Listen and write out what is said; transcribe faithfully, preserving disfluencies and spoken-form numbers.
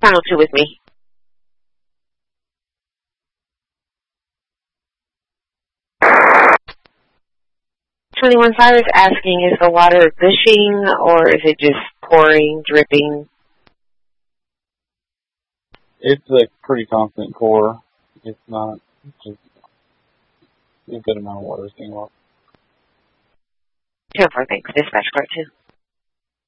Channel two with me. twenty-one five is asking, is the water gushing or is it just pouring, dripping? It's a pretty constant pour. It's not just a good amount of water is being lost. ten four, thanks. Dispatch part two.